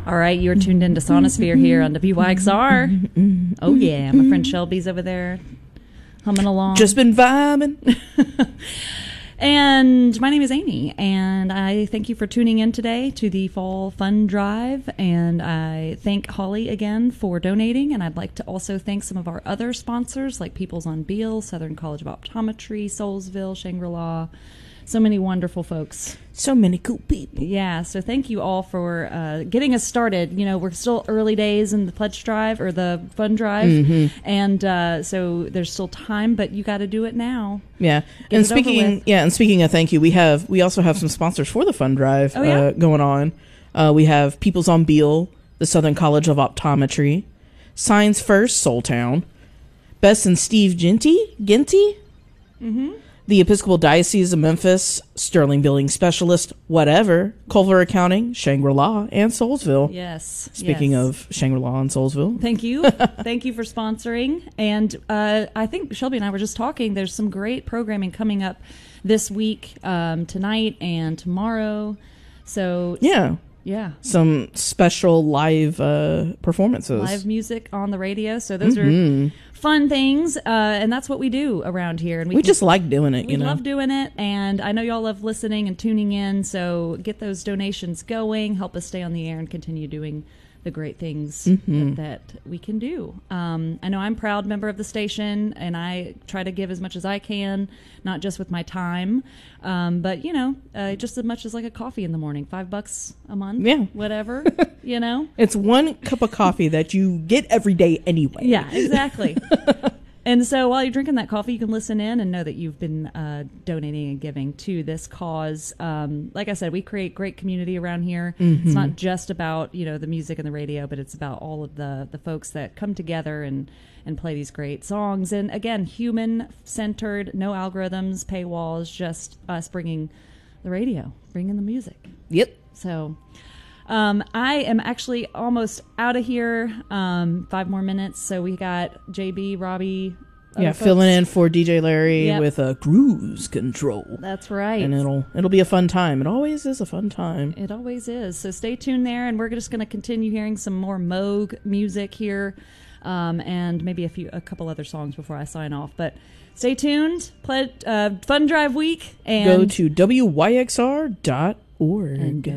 All right, you're tuned into Sonosphere here on WYXR. Oh, yeah. My friend Shelby's over there humming along. Just been vibing. And my name is Amy, and I thank you for tuning in today to the Fall Fun Drive. And I thank Holly again for donating. And I'd like to also thank some of our other sponsors like Peoples on Beale, Southern College of Optometry, Soulsville, Shangri-La. So many wonderful folks. So many cool people. Yeah, so thank you all for getting us started. You know, we're still early days in the pledge drive or the fund drive, and so there's still time, but you got to do it now. Yeah, and speaking of thank you, we also have some sponsors for the fund drive going on. We have Peoples on Beale, the Southern College of Optometry, Signs First, Soul Town, Bess and Steve Ginty. The Episcopal Diocese of Memphis, Sterling Building Specialist, whatever, Culver Accounting, Shangri-La, and Soulsville. Yes. Speaking of Shangri-La and Soulsville. Thank you. Thank you for sponsoring. And I think Shelby and I were just talking. There's some great programming coming up this week, tonight and tomorrow. So yeah. Some special live performances. Live music on the radio. So those are fun things, and that's what we do around here. And we just like doing it, we love doing it, and I know y'all love listening and tuning in, so get those donations going, help us stay on the air and continue doing the great things that we can do. I know I'm a proud member of the station, and I try to give as much as I can, not just with my time, but, you know, just as much as like a coffee in the morning, $5 a month, whatever, you know. It's one cup of coffee that you get every day anyway. Yeah, exactly. And so while you're drinking that coffee, you can listen in and know that you've been donating and giving to this cause. Like I said, we create great community around here. It's not just about, you know, the music and the radio, but it's about all of the folks that come together and play these great songs. And again, human-centered, no algorithms, paywalls, just us bringing the radio, bringing the music. Yep. So I am actually almost out of here. 5 more minutes. So we got JB, Robbie. Filling in for DJ Larry with a cruise control. That's right. And it'll be a fun time. It always is a fun time. It always is. So stay tuned there, and we're just going to continue hearing some more Moog music here, and maybe a couple other songs before I sign off. But stay tuned. Fun Drive Week. And go to WYXR.org. And go